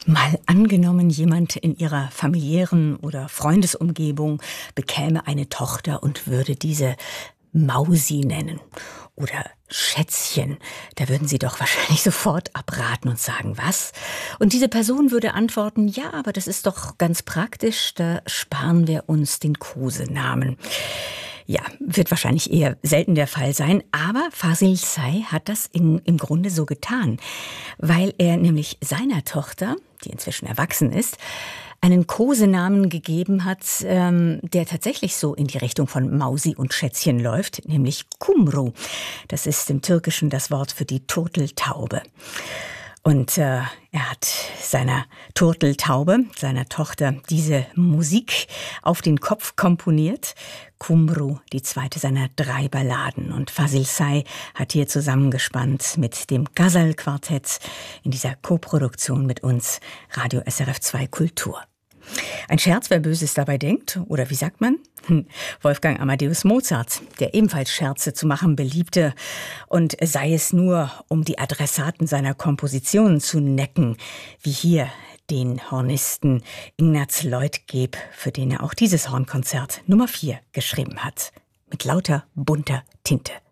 Mal angenommen, jemand in Ihrer familiären oder Freundesumgebung bekäme eine Tochter und würde diese Mausi nennen oder Schätzchen. Da würden Sie doch wahrscheinlich sofort abraten und sagen, was? Und diese Person würde antworten, ja, aber das ist doch ganz praktisch, da sparen wir uns den Kosenamen. Ja, wird wahrscheinlich eher selten der Fall sein, aber Fazil Say hat das im Grunde so getan, weil er nämlich seiner Tochter, die inzwischen erwachsen ist, einen Kosenamen gegeben hat, der tatsächlich so in die Richtung von Mausi und Schätzchen läuft, nämlich Kumru. Das ist im Türkischen das Wort für die Turteltaube. Und er hat seiner Turteltaube, seiner Tochter, diese Musik auf den Kopf komponiert. Kumru, die zweite seiner 3 Balladen. Und Fazil Say hat hier zusammengespannt mit dem Ghazal-Quartett in dieser Koproduktion mit uns, Radio SRF 2 Kultur. Ein Scherz, wer Böses dabei denkt, oder wie sagt man? Wolfgang Amadeus Mozart, der ebenfalls Scherze zu machen beliebte, und sei es nur, um die Adressaten seiner Kompositionen zu necken, wie hier den Hornisten Ignaz Leutgeb, für den er auch dieses Hornkonzert Nummer 4 geschrieben hat, mit lauter bunter Tinte.